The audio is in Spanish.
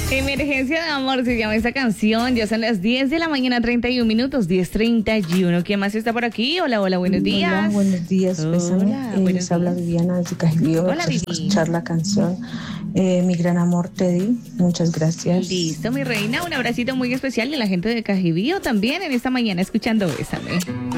Emergencia de amor se llama esta canción. Ya son las 10 de la mañana, 31 minutos, 10:31. ¿Quién más está por aquí? Hola, hola, buenos días. Hola, buenos días. Hola, buenos Les habla días. Viviana desde Cajibío. Hola, Vivi. Escuchar la canción Mi gran amor te di. Muchas gracias. Listo, mi reina. Un abracito muy especial de la gente de Cajibío también en esta mañana escuchando Bésame.